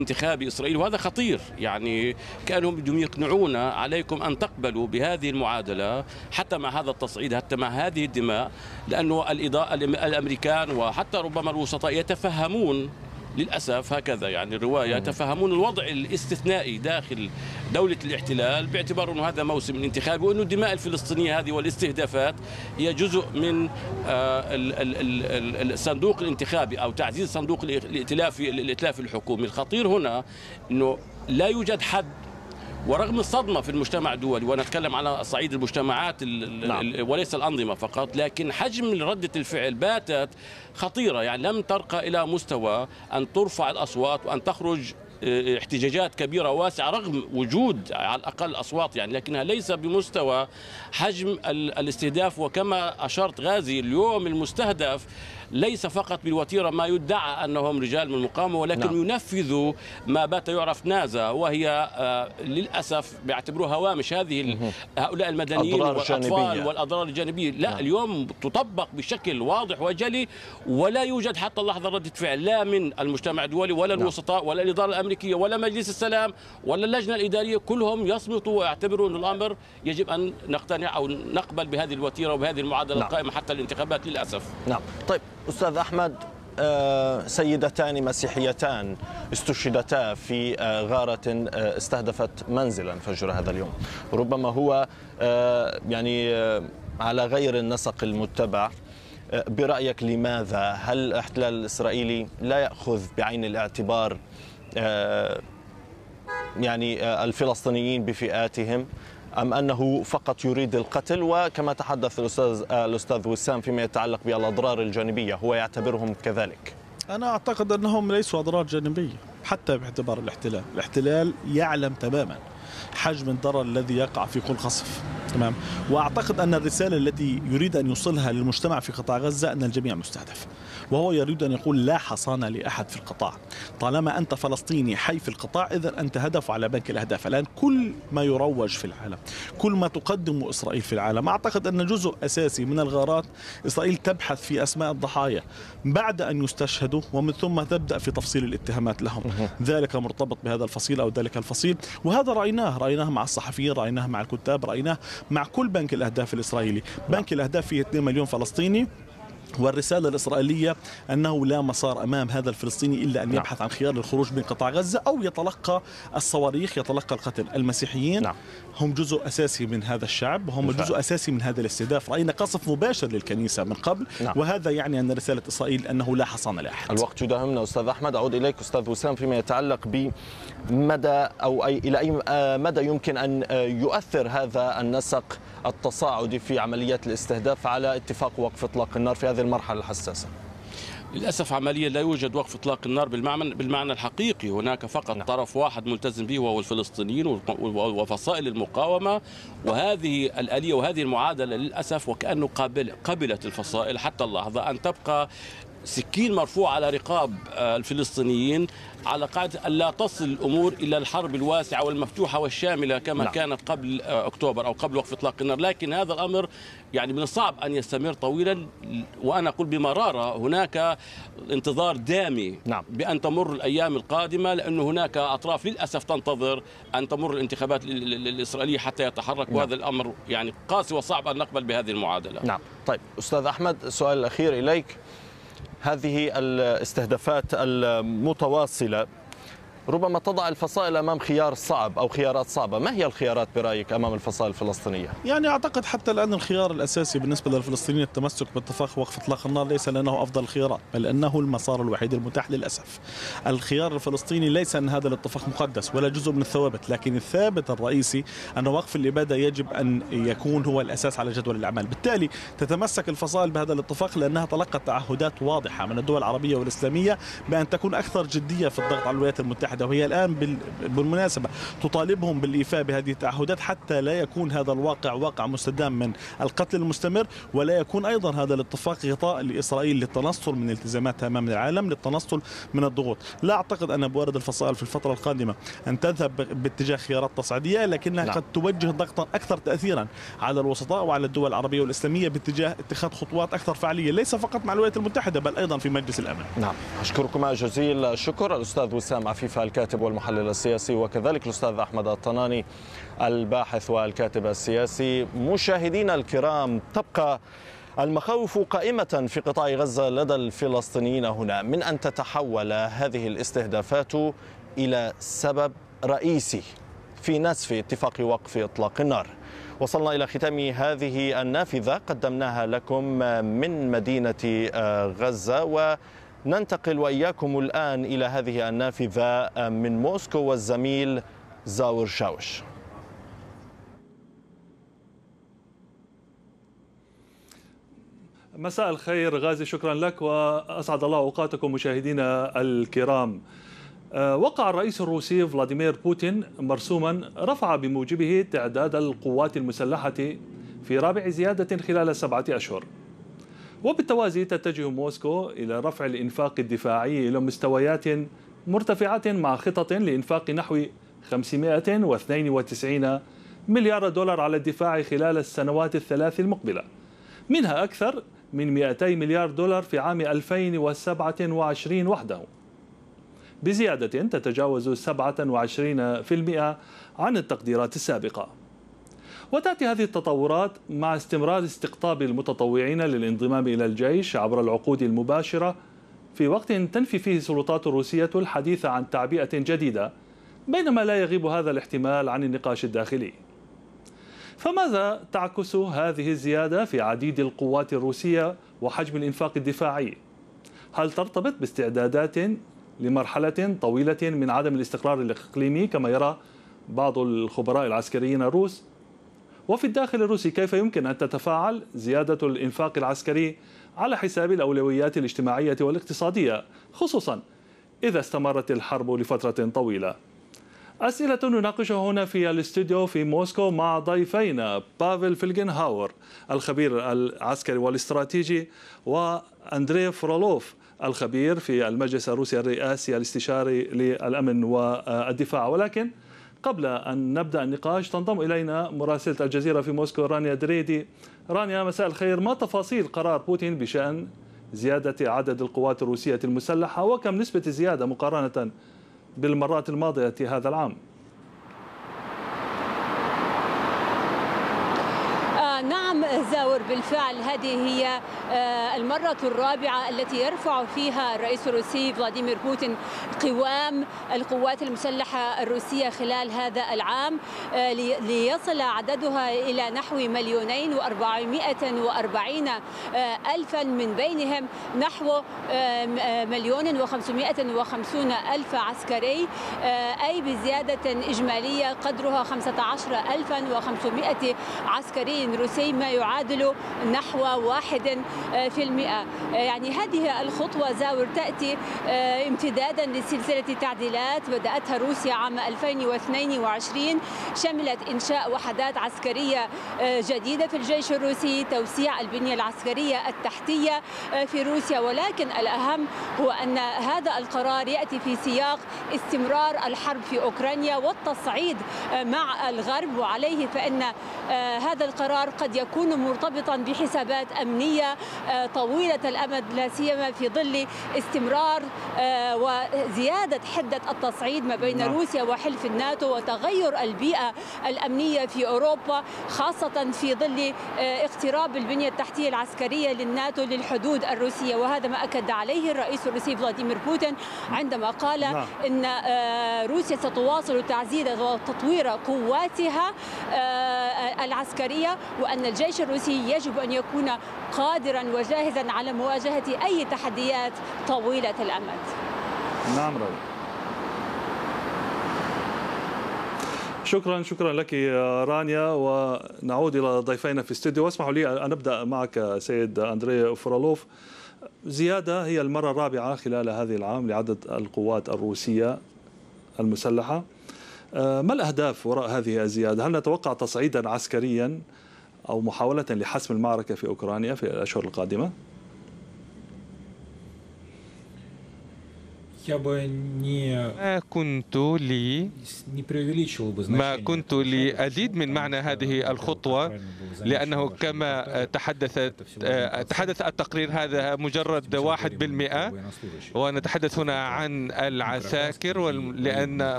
انتخابي إسرائيل، وهذا خطير. يعني كانهم بدهم يقنعونا عليكم أن تقبلوا بهذه المعادلة حتى مع هذا التصعيد، حتى مع هذه الدماء، لأنه الأمريكان وحتى ربما الوسطاء يتفهمون للأسف هكذا، يعني الرواية، يتفهمون الوضع الاستثنائي داخل دولة الاحتلال باعتبار أنه هذا موسم انتخابي، وأنه الدماء الفلسطينية هذه والاستهدافات هي جزء من الصندوق الانتخابي أو تعزيز صندوق الائتلاف الحكومي. الخطير هنا أنه لا يوجد حد، ورغم الصدمة في المجتمع الدولي، وأنا أتكلم على صعيد المجتمعات وليس الأنظمة فقط، لكن حجم ردة الفعل باتت خطيرة. يعني لم ترقى إلى مستوى أن ترفع الأصوات وأن تخرج احتجاجات كبيرة واسعة رغم وجود على الأقل أصوات، يعني لكنها ليس بمستوى حجم الاستهداف. وكما أشرت غازي، اليوم المستهدف ليس فقط بالوتيرة ما يدعى أنهم رجال من المقاومة، ولكن ينفذوا ما بات يعرف نازا، وهي للأسف بيعتبروها هوامش هؤلاء المدنيين والأطفال والأضرار الجانبية. لا، اليوم تطبق بشكل واضح وجلي، ولا يوجد حتى اللحظة ردة فعل لا من المجتمع الدولي ولا الوسطاء ولا الإدارة الأمريكية ولا مجلس السلام ولا اللجنة الإدارية. كلهم يصمتوا ويعتبروا أن الأمر يجب أن نقتنع أو نقبل بهذه الوتيرة وبهذه المعادلة القائمة حتى الانتخابات للأسف. نعم. طيب أستاذ أحمد، سيدتان مسيحيتان استشهدتا في غارة استهدفت منزلا فجر هذا اليوم، ربما هو يعني على غير النسق المتبع. برأيك لماذا؟ هل الاحتلال الإسرائيلي لا يأخذ بعين الاعتبار يعني الفلسطينيين بفئاتهم، أم أنه فقط يريد القتل؟ وكما تحدث الأستاذ وسام فيما يتعلق بالأضرار الجانبية، هو يعتبرهم كذلك؟ أنا أعتقد أنهم ليسوا أضرار جانبية حتى باعتبار الاحتلال يعلم تماما حجم الضرر الذي يقع في كل قصف. تمام. واعتقد ان الرساله التي يريد ان يوصلها للمجتمع في قطاع غزه ان الجميع مستهدف، وهو يريد ان يقول لا حصانه لاحد في القطاع. طالما انت فلسطيني حي في القطاع، اذا انت هدف على بنك الاهداف. الان كل ما يروج في العالم، كل ما تقدمه اسرائيل في العالم، اعتقد ان جزء اساسي من الغارات اسرائيل تبحث في اسماء الضحايا بعد ان يستشهدوا، ومن ثم تبدا في تفصيل الاتهامات لهم. ذلك مرتبط بهذا الفصيل او ذلك الفصيل، وهذا رايناه مع الصحفيين، رايناه مع الكتاب، رايناه مع كل بنك الأهداف الإسرائيلي. بنك الأهداف فيه 2 مليون فلسطيني، والرسالة الإسرائيلية أنه لا مسار أمام هذا الفلسطيني إلا أن يبحث عن خيار للخروج من قطاع غزة أو يتلقى الصواريخ، يتلقى القتل. المسيحيين هم جزء أساسي من هذا الشعب، وهم جزء أساسي من هذا الاستهداف. رأينا قصف مباشر للكنيسة من قبل، وهذا يعني أن رسالة إسرائيل أنه لا حصان لأحد. الوقت يداهمنا أستاذ أحمد. أعود إليك أستاذ وسام فيما يتعلق بمدى أو إلى أي مدى يمكن أن يؤثر هذا النسق التصاعدي في عمليات الاستهداف على اتفاق وقف إطلاق النار في هذه المرحلة الحساسة؟ للأسف عمليا لا يوجد وقف إطلاق النار بالمعنى الحقيقي. هناك فقط طرف واحد ملتزم به وهو الفلسطينيين وفصائل المقاومة، وهذه الآلية وهذه المعادلة للأسف وكأنه قبلت الفصائل حتى اللحظة أن تبقى سكين مرفوع على رقاب الفلسطينيين على قاعدة أن لا تصل الأمور إلى الحرب الواسعة والمفتوحة والشاملة كما كانت قبل أكتوبر أو قبل وقف إطلاق النار. لكن هذا الأمر يعني من الصعب أن يستمر طويلا، وأنا أقول بمرارة هناك انتظار دامي بأن تمر الأيام القادمة، لأن هناك أطراف للأسف تنتظر أن تمر الانتخابات الإسرائيلية حتى يتحرك، وهذا الأمر يعني قاسي وصعب أن نقبل بهذه المعادلة. طيب أستاذ أحمد، السؤال الأخير إليك. هذه الاستهدافات المتواصلة ربما تضع الفصائل أمام خيار صعب أو خيارات صعبة. ما هي الخيارات برأيك أمام الفصائل الفلسطينية؟ يعني أعتقد حتى الآن الخيار الأساسي بالنسبة للفلسطينيين التمسك باتفاق وقف إطلاق النار، ليس لأنه أفضل الخيارات، بل أنه المسار الوحيد المتاح للأسف. الخيار الفلسطيني ليس أن هذا الاتفاق مقدس ولا جزء من الثوابت، لكن الثابت الرئيسي أن وقف الإبادة يجب أن يكون هو الأساس على جدول الأعمال. بالتالي تتمسك الفصائل بهذا الاتفاق لأنها تلقت تعهدات واضحة من الدول العربية والإسلامية بأن تكون أكثر جدية في الضغط على الولايات المتحدة، وهي الآن بالمناسبة تطالبهم بالإيفاء بهذه التعهدات حتى لا يكون هذا الواقع واقع مستدام من القتل المستمر، ولا يكون أيضا هذا الاتفاق غطاء لإسرائيل للتنصل من التزاماتها أمام العالم، للتنصل من الضغوط. لا أعتقد أن بوارد الفصائل في الفترة القادمة أن تذهب باتجاه خيارات تصعيدية، لكنها قد توجه ضغطا أكثر تأثيرا على الوسطاء وعلى الدول العربية والإسلامية باتجاه اتخاذ خطوات أكثر فعالية، ليس فقط مع الولايات المتحدة بل أيضا في مجلس الأمن. أشكركم جزيل الشكر الأستاذ وسام عفيفة الكاتب والمحلل السياسي، وكذلك الأستاذ أحمد الطناني الباحث والكاتب السياسي. مشاهدينا الكرام، تبقى المخاوف قائمة في قطاع غزة لدى الفلسطينيين هنا من أن تتحول هذه الاستهدافات إلى سبب رئيسي في نسف اتفاق وقف إطلاق النار. وصلنا إلى ختام هذه النافذة قدمناها لكم من مدينة غزة، وننتقل وإياكم الآن إلى هذه النافذة من موسكو والزميل زاور شاوش. مساء الخير غازي، شكرا لك وأسعد الله أوقاتكم مشاهدينا الكرام. وقع الرئيس الروسي فلاديمير بوتين مرسوما رفع بموجبه تعداد القوات المسلحة في رابع زيادة خلال 7 أشهر، وبالتوازي تتجه موسكو إلى رفع الإنفاق الدفاعي إلى مستويات مرتفعة مع خطط لإنفاق نحو 592 مليار دولار على الدفاع خلال السنوات الثلاث المقبلة، منها أكثر من 200 مليار دولار في عام 2027 وحده، بزيادة تتجاوز 27% عن التقديرات السابقة. وتأتي هذه التطورات مع استمرار استقطاب المتطوعين للانضمام إلى الجيش عبر العقود المباشرة، في وقت تنفي فيه السلطات الروسية الحديث عن تعبئة جديدة، بينما لا يغيب هذا الاحتمال عن النقاش الداخلي. فماذا تعكس هذه الزيادة في عديد القوات الروسية وحجم الإنفاق الدفاعي؟ هل ترتبط باستعدادات لمرحلة طويلة من عدم الاستقرار الإقليمي كما يرى بعض الخبراء العسكريين الروس؟ وفي الداخل الروسي كيف يمكن أن تتفاعل زيادة الإنفاق العسكري على حساب الأولويات الاجتماعية والاقتصادية، خصوصا إذا استمرت الحرب لفترة طويلة؟ أسئلة نناقشها هنا في الاستوديو في موسكو مع ضيفينا بافل فيلجنهاور الخبير العسكري والاستراتيجي، وأندري فرولوف الخبير في المجلس الروسي الرئاسي الاستشاري للأمن والدفاع. ولكن قبل أن نبدأ النقاش تنضم إلينا مراسلة الجزيرة في موسكو رانيا دريدي. رانيا، مساء الخير. ما تفاصيل قرار بوتين بشأن زيادة عدد القوات الروسية المسلحة، وكم نسبة الزيادة مقارنة بالمرات الماضية هذا العام؟ نعم زاور، بالفعل هذه هي المرة الرابعة التي يرفع فيها الرئيس الروسي فلاديمير بوتين قوام القوات المسلحة الروسية خلال هذا العام، ليصل عددها إلى نحو 2,440,000، من بينهم نحو 1,550,000 عسكري، أي بزيادة إجمالية قدرها 15,500 عسكري روسي، ما يعادل نحو 1%. يعني هذه الخطوة زاور تأتي امتدادا لسلسلة تعديلات بدأتها روسيا عام 2022، شملت إنشاء وحدات عسكرية جديدة في الجيش الروسي، توسيع البنية العسكرية التحتية في روسيا. ولكن الأهم هو أن هذا القرار يأتي في سياق استمرار الحرب في أوكرانيا والتصعيد مع الغرب، وعليه فإن هذا القرار قد يكون مرتبطا بحسابات أمنية طويلة الأمد، لا سيما في ظل استمرار وزيادة حدة التصعيد ما بين روسيا وحلف الناتو وتغير البيئة الأمنية في أوروبا، خاصة في ظل اقتراب البنية التحتية العسكرية للناتو للحدود الروسية. وهذا ما أكد عليه الرئيس الروسي فلاديمير بوتين عندما قال إن روسيا ستواصل تعزيز وتطوير قواتها العسكرية، وأن الجيش الروسي يجب أن يكون قادرا وجاهزا على مواجهة أي تحديات طويلة الأمد. نعم رأي. شكرا لك رانيا، ونعود إلى ضيفينا في الاستوديو. واسمحوا لي أن أبدأ معك سيد أندري فرولوف. زيادة هي المرة الرابعة خلال هذه العام لعدد القوات الروسية المسلحة. ما الأهداف وراء هذه الزيادة؟ هل نتوقع تصعيدا عسكريا أو محاولة لحسم المعركة في أوكرانيا في الأشهر القادمة؟ ما كنت لأزيد من معنى هذه الخطوة، لأنه كما تحدث التقرير هذا مجرد 1%، ونتحدث هنا عن العساكر، لأن